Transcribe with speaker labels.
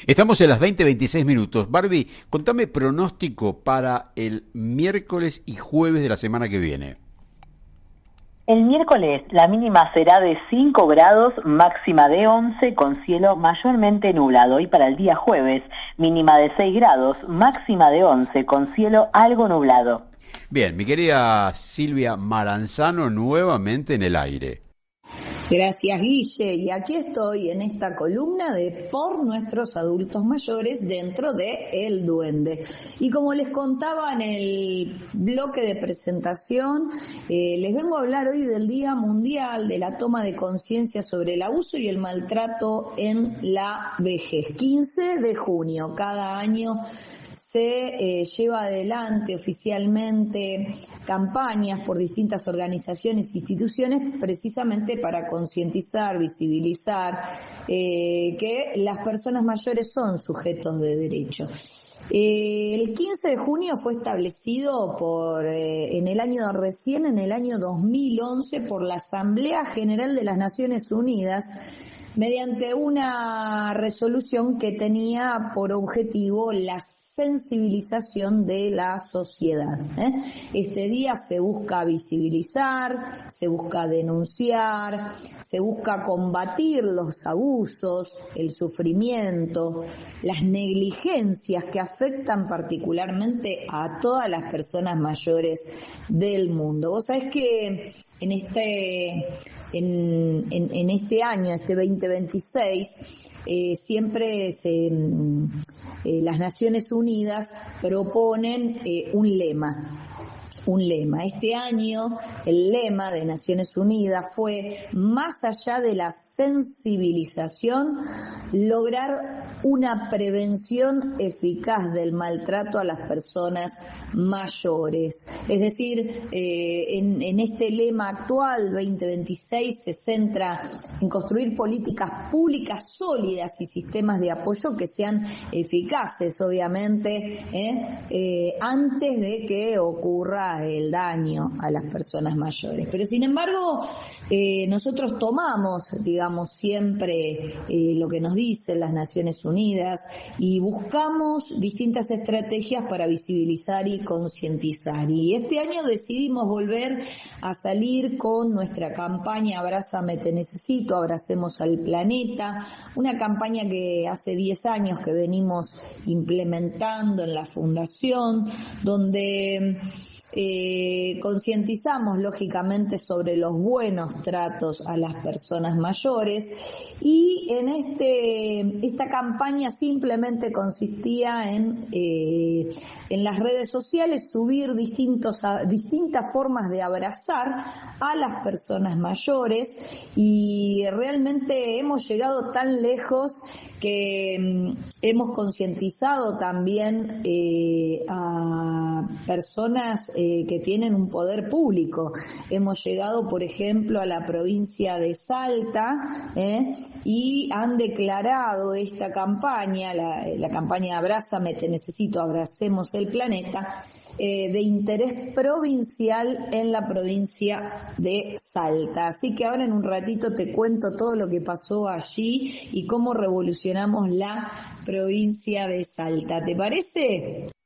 Speaker 1: Estamos en las 20:26. Barbie, contame pronóstico para el miércoles y jueves de la semana que viene.
Speaker 2: El miércoles la mínima será de 5 grados, máxima de 11 con cielo mayormente nublado. Y para el día jueves, mínima de 6 grados, máxima de 11 con cielo algo nublado.
Speaker 1: Bien, mi querida Silvia Maranzano nuevamente en el aire.
Speaker 3: Gracias, Guille. Y aquí estoy en esta columna de Por Nuestros Adultos Mayores dentro de El Duende. Y como les contaba en el bloque de presentación, les vengo a hablar hoy del Día Mundial de la Toma de Conciencia sobre el Abuso y el Maltrato en la Vejez. 15 de junio, cada año se lleva adelante oficialmente campañas por distintas organizaciones e instituciones precisamente para concientizar, visibilizar que las personas mayores son sujetos de derecho. El 15 de junio fue establecido en el año 2011 por la Asamblea General de las Naciones Unidas mediante una resolución que tenía por objetivo la sensibilización de la sociedad. Este día se busca visibilizar, se busca denunciar, se busca combatir los abusos, el sufrimiento, las negligencias que afectan particularmente a todas las personas mayores del mundo. Vos sabés que en este año, este 2026, siempre las Naciones Unidas proponen un lema. Este año el lema de Naciones Unidas fue: más allá de la sensibilización, lograr una prevención eficaz del maltrato a las personas mayores. Es decir, en este lema actual 2026 se centra en construir políticas públicas sólidas y sistemas de apoyo que sean eficaces, obviamente, antes de que ocurra el daño a las personas mayores. Pero sin embargo, nosotros tomamos, siempre lo que nos dicen las Naciones Unidas y buscamos distintas estrategias para visibilizar y concientizar. Y este año decidimos volver a salir con nuestra campaña Abrázame te necesito, abracemos al planeta, una campaña que hace 10 años que venimos implementando en la Fundación, donde concientizamos lógicamente sobre los buenos tratos a las personas mayores, y esta campaña simplemente consistía en las redes sociales subir distintas formas de abrazar a las personas mayores, y realmente hemos llegado tan lejos que hemos concientizado también a personas que tienen un poder público. Hemos llegado, por ejemplo, a la provincia de Salta, y han declarado esta campaña, la campaña Abrázame te necesito, abracemos el planeta, de interés provincial en la provincia de Salta. Así que ahora en un ratito te cuento todo lo que pasó allí y cómo revolucionamos la provincia de Salta. ¿Te parece?